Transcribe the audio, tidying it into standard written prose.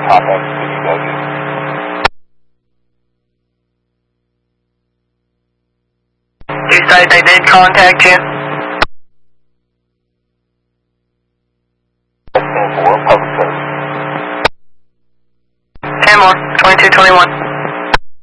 contact CW. You say they did contact you? 10-4, public service. 10 more, 2221.